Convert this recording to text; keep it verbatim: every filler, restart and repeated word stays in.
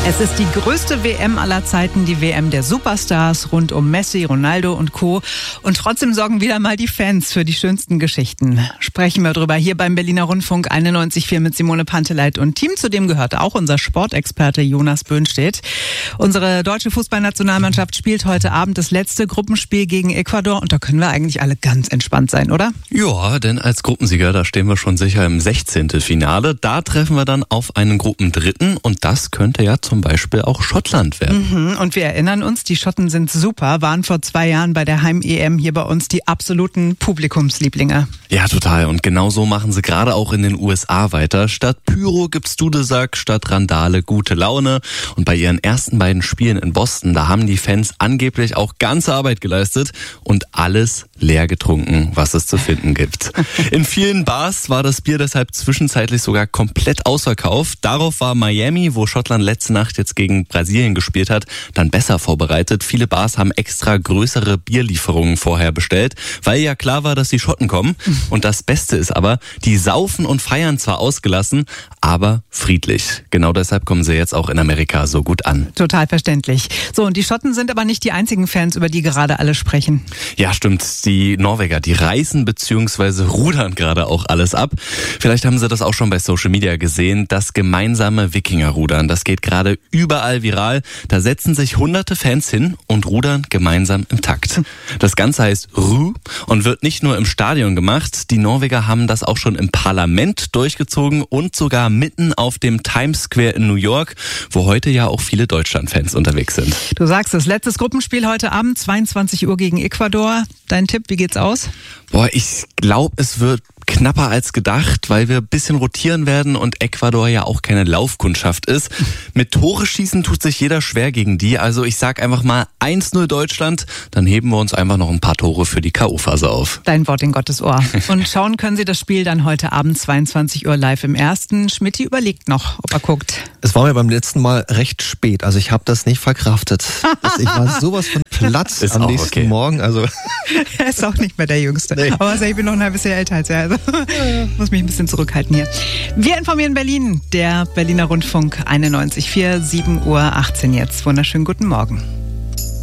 Es ist die größte W M aller Zeiten, die W M der Superstars rund um Messi, Ronaldo und Co. Und trotzdem sorgen wieder mal die Fans für die schönsten Geschichten. Sprechen wir drüber hier beim Berliner Rundfunk einundneunzig Komma vier mit Simone Panteleit und Team. Zudem gehört auch unser Sportexperte Jonas Böhnstedt. Unsere deutsche Fußballnationalmannschaft spielt heute Abend das letzte Gruppenspiel gegen Ecuador. Und da können wir eigentlich alle ganz entspannt sein, oder? Ja, denn als Gruppensieger, da stehen wir schon sicher im sechzehnten Finale. Da treffen wir dann auf einen Gruppendritten und das könnte ja zum Beispiel auch Schottland werden. Mhm. Und wir erinnern uns, die Schotten sind super, waren vor zwei Jahren bei der Heim-E M hier bei uns die absoluten Publikumslieblinge. Ja, total. Und genau so machen sie gerade auch in den U S A weiter. Statt Pyro gibt's Dudelsack, statt Randale gute Laune. Und bei ihren ersten beiden Spielen in Boston, da haben die Fans angeblich auch ganze Arbeit geleistet und alles leer getrunken, was es zu finden gibt. In vielen Bars war das Bier deshalb zwischenzeitlich sogar komplett ausverkauft. Darauf war Miami, wo Schottland letzte Nacht jetzt gegen Brasilien gespielt hat, dann besser vorbereitet. Viele Bars haben extra größere Bierlieferungen vorher bestellt, weil ja klar war, dass die Schotten kommen. Und das Beste ist aber, die saufen und feiern zwar ausgelassen, aber friedlich. Genau deshalb kommen sie jetzt auch in Amerika so gut an. Total verständlich. So, und die Schotten sind aber nicht die einzigen Fans, über die gerade alle sprechen. Ja, stimmt. Die Norweger, die reißen bzw. rudern gerade auch alles ab. Vielleicht haben Sie das auch schon bei Social Media gesehen. Das gemeinsame Wikingerrudern, das geht gerade überall viral. Da setzen sich hunderte Fans hin und rudern gemeinsam im Takt. Das Ganze heißt Ru und wird nicht nur im Stadion gemacht. Die Norweger haben das auch schon im Parlament durchgezogen und sogar mitten auf dem Times Square in New York, wo heute ja auch viele Deutschland-Fans unterwegs sind. Du sagst es, letztes Gruppenspiel heute Abend, zweiundzwanzig Uhr gegen Ecuador. Dein Tipp, wie geht's aus? Boah, ich glaube, es wird knapper als gedacht, weil wir ein bisschen rotieren werden und Ecuador ja auch keine Laufkundschaft ist. Mit Tore schießen tut sich jeder schwer gegen die. Also ich sag einfach mal eins null Deutschland, dann heben wir uns einfach noch ein paar Tore für die K O-Phase auf. Dein Wort in Gottes Ohr. Und schauen können Sie das Spiel dann heute Abend zweiundzwanzig Uhr live im Ersten. Schmidti überlegt noch, ob er guckt. Es war mir beim letzten Mal recht spät, also ich habe das nicht verkraftet. Also ich war sowas von platt ist am nächsten okay. Morgen. Also Er ist auch nicht mehr der Jüngste. Nee. Aber ich bin noch ein halbes Jahr älter als er. Also muss mich ein bisschen zurückhalten hier. Wir informieren Berlin. Der Berliner Rundfunk einundneunzig Komma vier, sieben Uhr achtzehn jetzt. Wunderschönen guten Morgen.